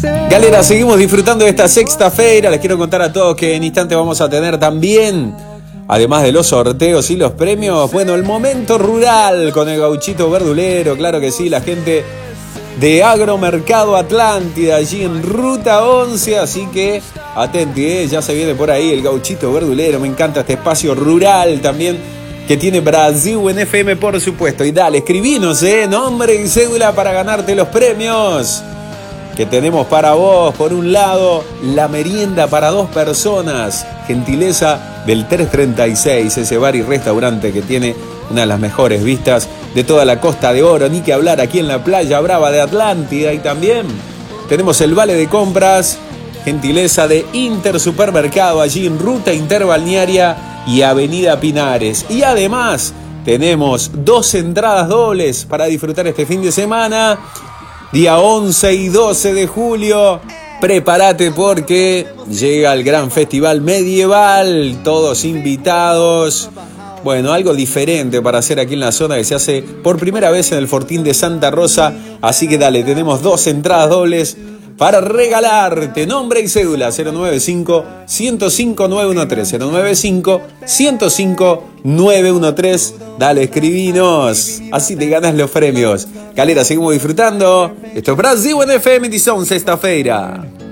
Galera, seguimos disfrutando de esta sexta feira. Les quiero contar a todos que en instante vamos a tener también, además de los sorteos y los premios, bueno, el momento rural con el gauchito verdulero, claro que sí, la gente de Agromercado Atlántida, allí en Ruta 11, así que atenti, ya se viene por ahí el gauchito verdulero. Me encanta este espacio rural también que tiene Brasil en FM, por supuesto. Y dale, escribinos, nombre y cédula para ganarte los premios que tenemos para vos. Por un lado, la merienda para 2 personas, gentileza del 336, ese bar y restaurante que tiene una de las mejores vistas de toda la Costa de Oro, ni que hablar, aquí en la Playa Brava de Atlántida. Y también tenemos el vale de compras, gentileza de Intersupermercado, allí en Ruta Interbalnearia y Avenida Pinares. Y además tenemos 2 entradas dobles para disfrutar este fin de semana, día 11 y 12 de julio. Prepárate porque llega el gran festival medieval, todos invitados. Bueno, algo diferente para hacer aquí en la zona que se hace por primera vez en el Fortín de Santa Rosa. Así que dale, tenemos 2 entradas dobles para regalarte. Nombre y cédula 095-105-913. 095-105-913. Dale, escribinos. Así te ganas los premios. Galera, seguimos disfrutando. Esto es Brasil en FM, edición sexta-feira.